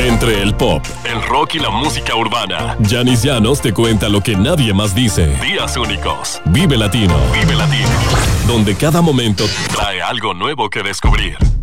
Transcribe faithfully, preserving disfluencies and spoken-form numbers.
Entre el pop, el rock y la música urbana, Yanis Llanos te cuenta lo que nadie más dice. Días únicos. Vive Latino. Vive Latino. Donde cada momento trae algo nuevo que descubrir.